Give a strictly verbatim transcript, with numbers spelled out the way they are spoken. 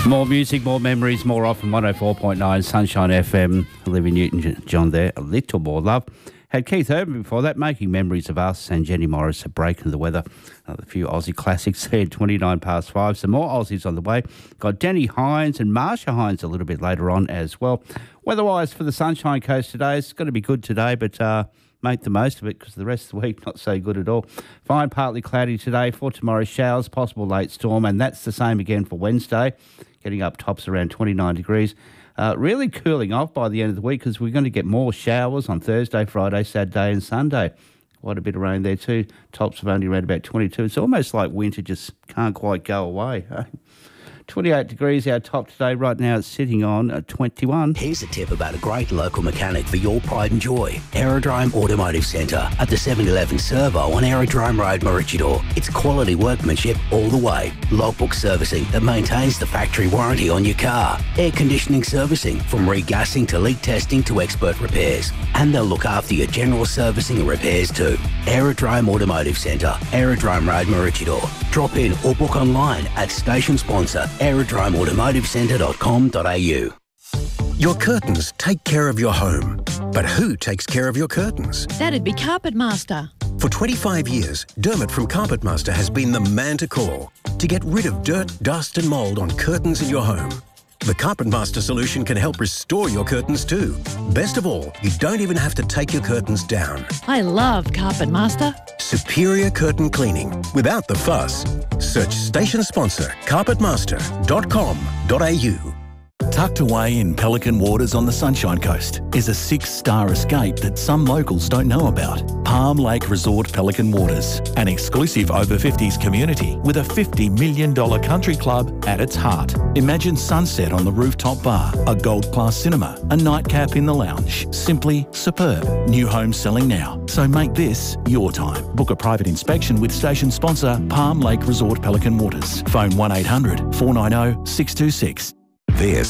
More music, more memories, more often. one oh four point nine Sunshine F M. Olivia Newton-John there. A little more love. Had Keith Urban before that, making memories of us, and Jenny Morris, a break in the weather. Uh, a few Aussie classics there, twenty-nine past five. Some more Aussies on the way. Got Danny Hines and Marsha Hines a little bit later on as well. Weather-wise for the Sunshine Coast today, it's going to be good today, but uh, make the most of it because the rest of the week not so good at all. Fine, partly cloudy today. For tomorrow, showers, possible late storm, and that's the same again for Wednesday. Getting up tops around twenty-nine degrees. Uh, really cooling off by the end of the week because we're going to get more showers on Thursday, Friday, Saturday and Sunday. Quite a bit of rain there too. Tops of only around about twenty-two. It's almost like winter just can't quite go away. twenty-eight degrees our top today. Right now it's sitting on at twenty-one. Here's a tip about a great local mechanic for your pride and joy. Aerodrome Automotive Centre at the seven eleven Servo on Aerodrome Road, Maroochydore. It's quality workmanship all the way. Logbook servicing that maintains the factory warranty on your car. Air conditioning servicing from regassing to leak testing to expert repairs. And they'll look after your general servicing and repairs too. Aerodrome Automotive Centre, Aerodrome Road, Maroochydore. Drop in or book online at station sponsor aerodrome automotive centre dot com dot a u. Your curtains take care of your home. But who takes care of your curtains? That'd be Carpet Master. For twenty-five years, Dermot from Carpet Master has been the man to call to get rid of dirt, dust and mould on curtains in your home. The Carpet Master solution can help restore your curtains too. Best of all, you don't even have to take your curtains down. I love Carpet Master. Superior curtain cleaning without the fuss. Search station sponsor carpet master dot com dot a u. Tucked away in Pelican waters on the Sunshine Coast is a six-star escape that some locals don't know about. Palm Lake Resort Pelican Waters, an exclusive over fifties community with a fifty million dollars country club at its heart. Imagine sunset on the rooftop bar, a gold-class cinema, a nightcap in the lounge. Simply superb. New homes selling now, so make this your time. Book a private inspection with station sponsor Palm Lake Resort Pelican Waters. Phone one eight hundred four nine zero six two six. This